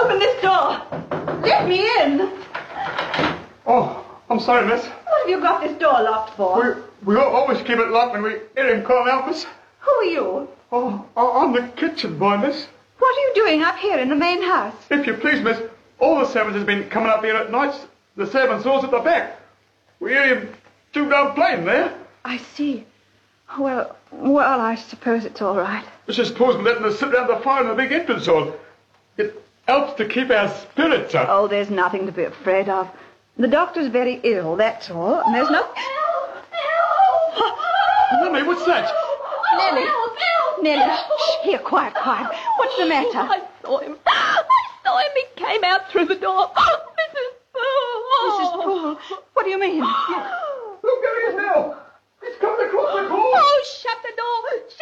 Open this door. Let me in. Oh, I'm sorry, miss. What have you got this door locked for? We always keep it locked when we hear him call out, miss. Who are you? Oh, I'm the kitchen boy, miss. What are you doing up here in the main house? If you please, miss, all the servants has been coming up here at nights. The servants' doors at the back. We hear him chew down playing there. I see. Well, I suppose it's all right. Mrs. Paul's been letting us sit round the fire in the big entrance hall. It helps to keep our spirits up. Oh, there's nothing to be afraid of. The doctor's very ill, that's all. And there's no... Nellie, what's that? Nellie. Nellie, shh, here, quiet. What's the matter? I saw him. He came out through the door. Mrs. Poole. Mrs. Poole, what do you mean? Look, there he is now. He's coming across the hall. Oh, shut the door.